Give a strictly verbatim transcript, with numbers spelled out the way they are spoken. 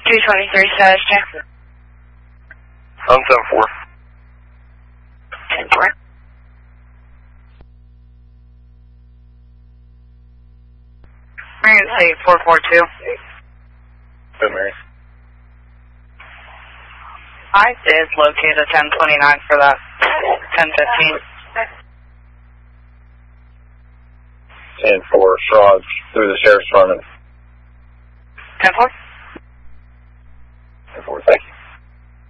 two twenty-three, Status check. I'm ten four. ten four. Mary, four four two. Good, Mary. I did locate a ten twenty-nine for that. ten fifteen. ten four, Shrod through the sheriff's department. ten four?